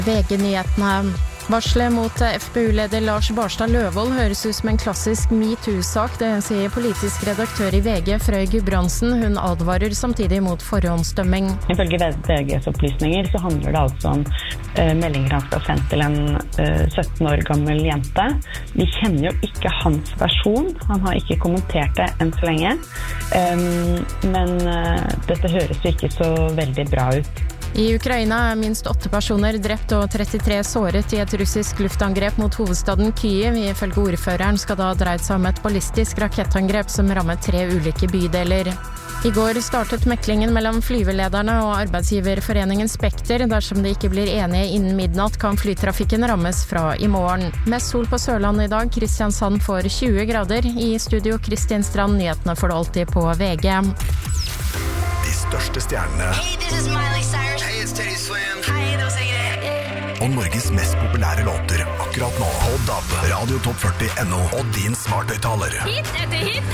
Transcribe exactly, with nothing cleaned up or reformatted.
V G-nyhetene. Varslet mot F P U-leder Lars Barstad Løvold høres ut som en klassisk MeToo-sak, det sier politisk redaktør i V G, Frøy Gudbrandsen. Hun advarer samtidig mot forhåndsdømming. Ifølge V G's opplysninger så handler det altså om uh, meldinger han skal ha sendt til en uh, sytten år gammel jente. Vi kjenner jo ikke hans versjon, han har ikke kommentert det enn så lenge, um, men uh, dette høres jo ikke så veldig bra ut. I Ukraina er minst åtte personer drept og trettitre såret i et russisk luftangrep mot hovedstaden Kyiv. Ifølge ordføreren skal det ha dreid seg om et ballistisk rakettangrep som rammet tre ulike bydeler. I går startet meklingen mellom flyvelederne og arbeidsgiverforeningen Spekter. Dersom de ikke blir enige innen midnatt, kan flytrafikken rammes fra i morgen. Mest sol på Sørlandet i dag. Kristiansand får tjue grader. I studio Kristin Strand, nyhetene får du alltid på V G. De største stjernene. Hey, this is Miley Cyrus. Hey, it's Teddy Swims. Hei, det var Sigrid. Og Norges mest populære låter akkurat nå. På D A B, Radio Topp førti punktum no og din smarthøyttaler. Hit etter hit.